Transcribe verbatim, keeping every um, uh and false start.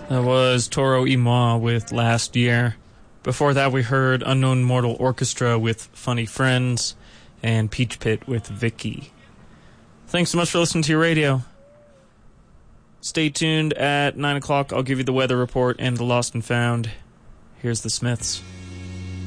That was Toro y Moi with Last Year. Before that, we heard Unknown Mortal Orchestra with Funny Friends and Peach Pit with Vicky. Thanks so much for listening to your radio. Stay tuned at nine o'clock. I'll give you the weather report and the lost and found. Here's the Smiths.